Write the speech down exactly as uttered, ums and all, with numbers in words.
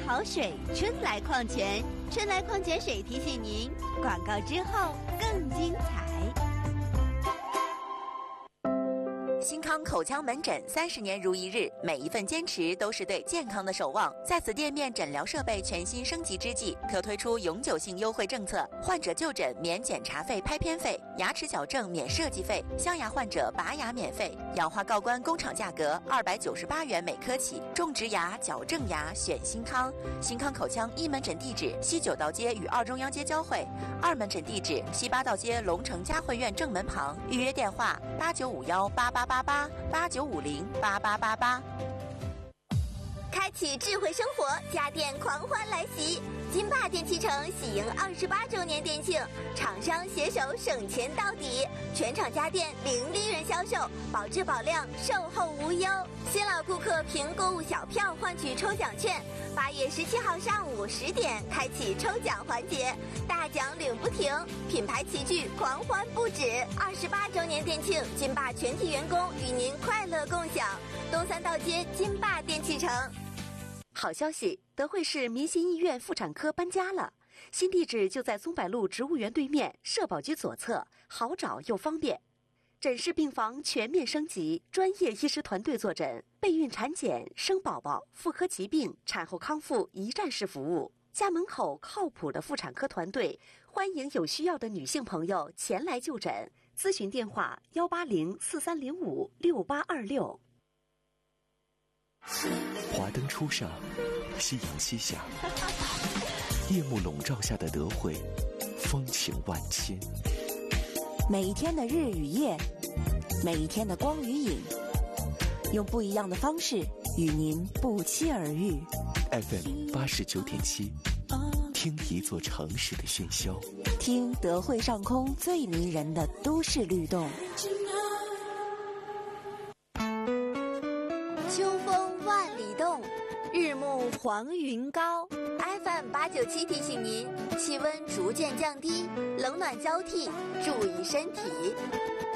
好水，春来矿泉。春来矿泉水提醒您，广告之后更精彩。 新康口腔门诊三十年如一日，每一份坚持都是对健康的守望。在此店面诊疗设备全新升级之际，可推出永久性优惠政策：患者就诊免检查费、拍片费；牙齿矫正免设计费；镶牙患者拔牙免费；氧化告关工厂价格二百九十八元每颗起。种植牙、矫正牙选新康。新康口腔一门诊地址：西九道街与二中央街交汇；二门诊地址：西八道街龙城嘉汇苑正门旁。预约电话：八九五幺八八八八八九五零八八八八。 开启智慧生活，家电狂欢来袭！金霸电器城喜迎二十八周年店庆，厂商携手省钱到底，全场家电零利润销售，保质保量，售后无忧。新老顾客凭购物小票换取抽奖券，八月十七号上午十点开启抽奖环节，大奖领不停，品牌齐聚，狂欢不止。二十八周年店庆，金霸全体员工与您快乐共享。东三道街金霸电器城。 好消息，德惠市民心医院妇产科搬家了，新地址就在松柏路植物园对面，社保局左侧，好找又方便。诊室病房全面升级，专业医师团队坐诊，备孕产检、生宝宝、妇科疾病、产后康复一站式服务。家门口靠谱的妇产科团队，欢迎有需要的女性朋友前来就诊。咨询电话：幺八零四三零五六八二六。 华灯初上，夕阳西下，夜幕笼罩下的德惠，风情万千。 每一天的日与夜，每一天的光与影，用不一样的方式与您不期而遇。 F M 八十九点七，听一座城市的喧嚣， 听德惠上空最迷人的都市律动。 秋风万里动，日暮黄云高。F M 八九七提醒您，气温逐渐降低，冷暖交替，注意身体。